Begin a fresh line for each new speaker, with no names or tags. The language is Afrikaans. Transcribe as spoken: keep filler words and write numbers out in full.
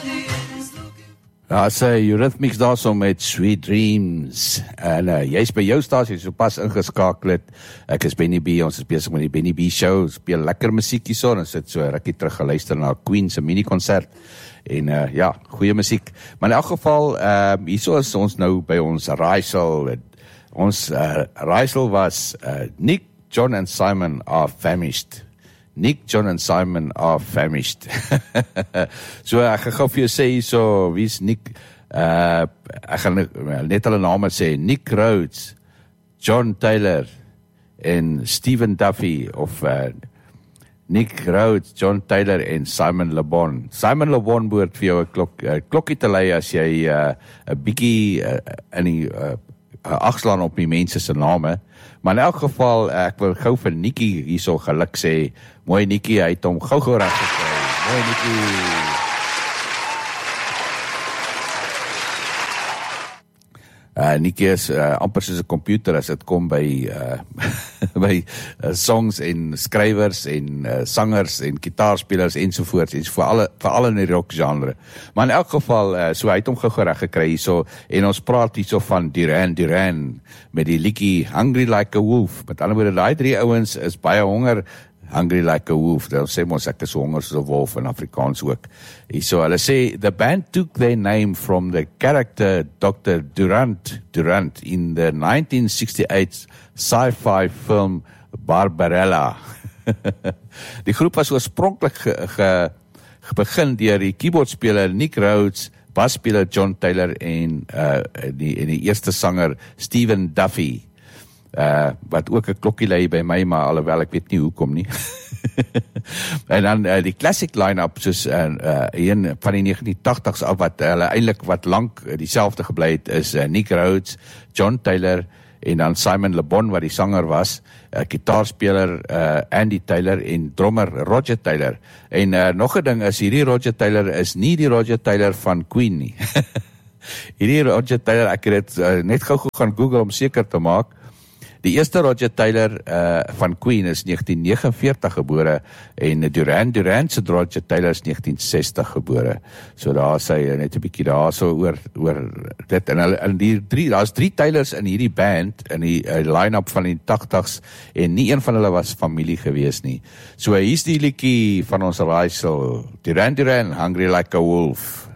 Ja, sê Eurythmics daar so met Sweet Dreams. En uh, jy is by jou stasie so pas ingeskakel het. Ek is Benny B, ons is besig met die Benny B show. Speel lekker musiekie so, en sit so rukkie terug geluister na Queen se mini-konsert. En uh, ja, goeie musiek. Maar in elk geval, uh, hierso is ons nou by ons Rysel. Ons uh, Rysel was uh, Nick, John and Simon are famished. Nick, John and Simon are famished. So ek gaan gou vir jou sê so, wie is Nick? Uh, ek gaan net hulle name sê, Nick Rhodes, John Taylor en Stephen Duffy, of uh, Nick Rhodes, John Taylor en Simon Le Bon. Simon Le Bon behoort vir jou 'n klok, uh, klokkie te lei as jy 'n uh, bietjie uh, in die uh, agslaan op die mense se name. Maar in elk geval, ek wil gou vir Nikkie hierso geluk sê. Mooi Nikkie, hy het hom gou-gou reg gekry. Mooi Nikkie. Uh, Nikkie is uh, amper soos 'n komputer as dit kom by uh, by uh, songs en skrywers en uh, sangers en gitaarspelers ensovoorts, en vir alle vir alle in die rock genre. Maar in elk geval, uh, so hy het hom gou reg gekry hierso, en ons praat hierso van Duran Duran met die liedjie Hungry Like a Wolf. Met ander woorde, daai drie ouens is baie honger. Hungry Like a Wolf, dan sê ons ek is honger soos 'n wolf in Afrikaans ook. So hulle sê, the band took their name from the character Doctor Durant Durant in the nineteen sixty-eight sci-fi film Barbarella. Die groep was oorspronklik ge, ge, ge begin deur die keyboardspeler Nick Rhodes, basspeler John Taylor en, uh, die, en die eerste sanger Stephen Duffy. Uh, wat ook 'n klokkie lei by my, maar alhoewel ek weet nie hoekom nie. En dan uh, die classic line-up soos uh, uh, een van die negentien tagtigs af wat hulle uh, eintlik wat lank uh, dieselfde gebly het is uh, Nick Rhodes, John Taylor en dan Simon Le Bon wat die sanger was, uh, gitaarspeler uh, Andy Taylor en drummer Roger Taylor. En uh, nog 'n ding is, hierdie Roger Taylor is nie die Roger Taylor van Queen nie. Hierdie Roger Taylor, ek het dit uh, net gou gaan Google om seker te maak. Die eerste Roger Taylor uh, van Queen is negentien negenenveertig gebore, en Duran Duran se Roger Taylor is negentien sestig gebore. So daar sê hy net 'n bietjie daar so oor oor dit, en hulle in die drie, daar's drie Taylors in hierdie band in die uh, line-up van die tagtigs, en nie een van hulle was familie gewees nie. So hier's die liedjie van ons Rysel, Duran Duran, Hungry Like a Wolf.